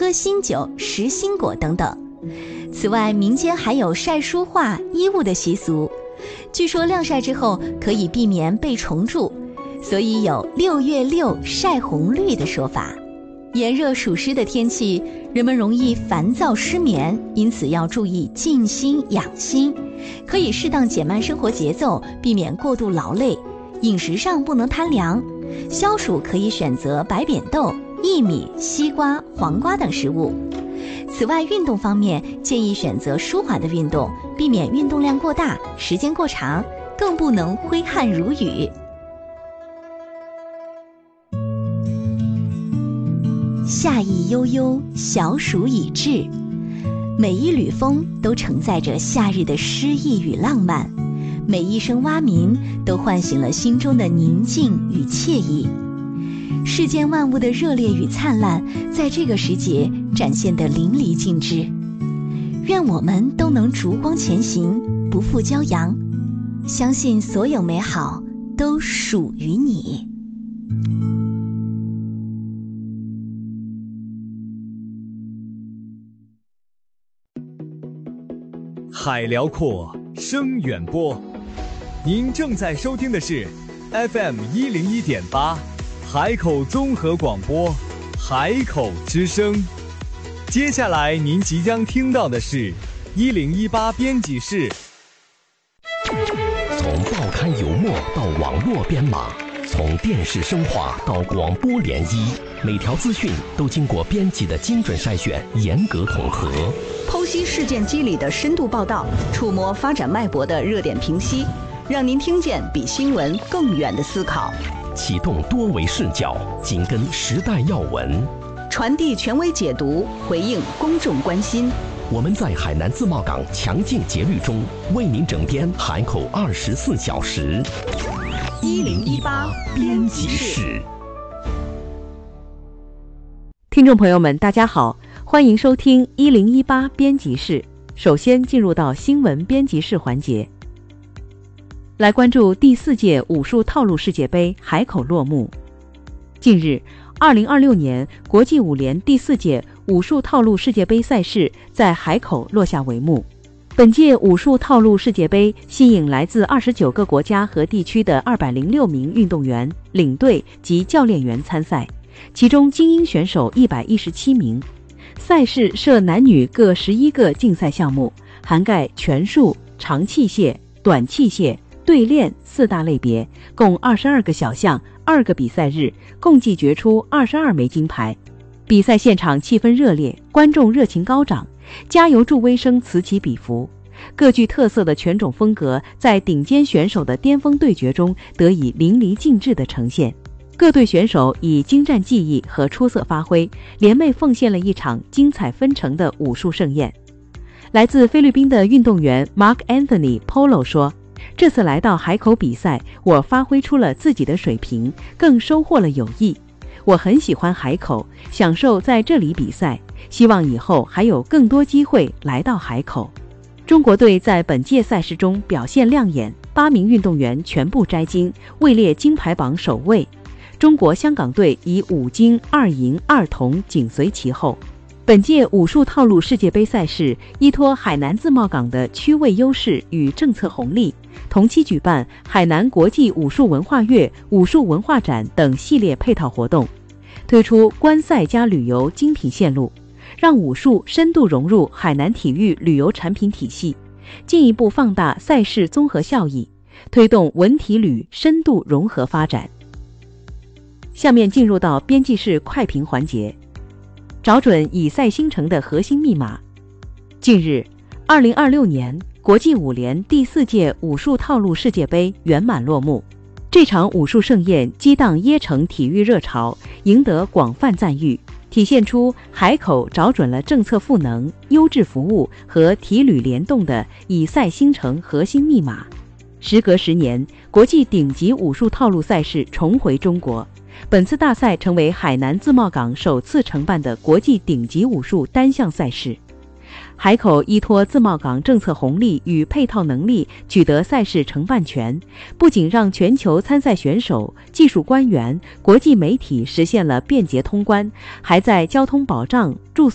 喝新酒、食新果等等。此外，民间还有晒书画、衣物的习俗，据说晾晒之后可以避免被虫蛀，所以有6月6晒红绿的说法。炎热暑湿的天气，人们容易烦躁失眠，因此要注意静心养心，可以适当减慢生活节奏，避免过度劳累。饮食上不能贪凉，消暑可以选择白扁豆、薏米、西瓜、黄瓜等食物。此外，运动方面建议选择舒缓的运动，避免运动量过大、时间过长，更不能挥汗如雨。夏意悠悠，小暑已至，每一缕风都承载着夏日的诗意与浪漫，每一声蛙鸣都唤醒了心中的宁静与惬意。世间万物的热烈与灿烂，在这个时节展现得淋漓尽致。愿我们都能烛光前行，不负骄阳，相信所有美好都属于你。 海辽阔，声远播。您正在收听的是 FM101.8 海口综合广播，海口之声。接下来您即将听到的是1018编辑室。 从报刊油墨到网络编码，从电视声化到广播联谊，每条资讯都经过编辑的精准筛选、严格统合。 剖析事件机理的深度报道，触摸发展脉搏的热点评析，让您听见比新闻更远的思考。 启动多维视角，紧跟时代要闻， 传递权威解读，回应公众关心。 我们在海南自贸港强劲节律中，为您整编海口24小时。1018编辑室。 听众朋友们，大家好，欢迎收听1018编辑室。首先进入到新闻编辑室环节，来关注第4届武术套路世界杯海口落幕。近日，2026年国际武联第4届武术套路世界杯赛事在海口落下帷幕。本届武术套路世界杯吸引来自29个国家和地区的206名运动员、领队及教练员参赛，其中精英选手117名。赛事设男女各11个竞赛项目，涵盖拳术、长器械、短器械、对练4大类别，共22个小项，2个比赛日，共计决出22枚金牌。比赛现场气氛热烈，观众热情高涨，加油助威声此起彼伏。各具特色的拳种风格在顶尖选手的巅峰对决中得以淋漓尽致地呈现。各队选手以精湛技艺和出色发挥，联袂奉献了一场精彩纷呈的武术盛宴。来自菲律宾的运动员 Mark Anthony Polo 说，这次来到海口比赛，我发挥出了自己的水平，更收获了友谊。我很喜欢海口，享受在这里比赛，希望以后还有更多机会来到海口。中国队在本届赛事中表现亮眼，8名运动员全部摘金，位列金牌榜首位。中国香港队以5金2银2铜紧随其后。本届武术套路世界杯赛事依托海南自贸港的区位优势与政策红利，同期举办海南国际武术文化月、武术文化展等系列配套活动，推出观赛加旅游精品线路，让武术深度融入海南体育旅游产品体系，进一步放大赛事综合效益，推动文体旅深度融合发展。下面进入到编辑室快评环节，找准以赛星城的核心密码。近日，2026年国际武联第4届武术套路世界杯圆满落幕。这场武术盛宴激荡椰城体育热潮，赢得广泛赞誉，体现出海口找准了政策赋能、优质服务和体旅联动的以赛星城核心密码。时隔10年，国际顶级武术套路赛事重回中国。本次大赛成为海南自贸港首次承办的国际顶级武术单项赛事。海口依托自贸港政策红利与配套能力，取得赛事承办权，不仅让全球参赛选手、技术官员、国际媒体实现了便捷通关，还在交通保障、住宿